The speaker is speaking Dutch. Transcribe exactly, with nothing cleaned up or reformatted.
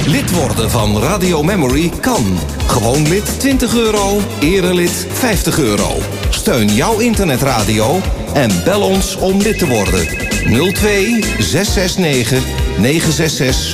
Lid worden van Radio Memory kan. Gewoon lid twintig euro, erelid vijftig euro. Steun jouw internetradio en bel ons om lid te worden. nul twee zes zes negen negen zes zes